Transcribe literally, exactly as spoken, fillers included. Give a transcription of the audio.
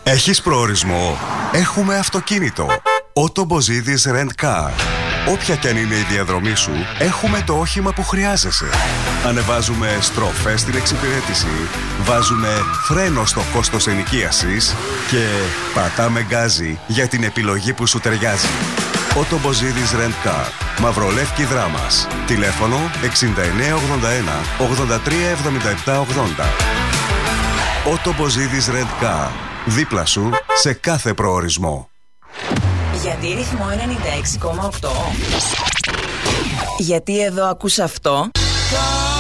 Έχεις προορισμό? Έχουμε αυτοκίνητο. Ότο Μποζίδης Rent Car. Όποια κι αν είναι η διαδρομή σου, έχουμε το όχημα που χρειάζεσαι. Ανεβάζουμε στροφές στην εξυπηρέτηση, βάζουμε φρένο στο κόστος ενοικίασης και πατάμε γκάζι για την επιλογή που σου ταιριάζει. Ότο Μποζίδης Rent Car. Μαυρολεύκη Δράμας. Τηλέφωνο εξήντα εννέα ογδόντα ένα ογδόντα τρία εβδομήντα επτά ογδόντα. Ότο Μποζίδης Rent Car. Δίπλα σου σε κάθε προορισμό. Γιατί ρυθμό ενενήντα έξι κόμμα οκτώ? Γιατί εδώ ακούς αυτό?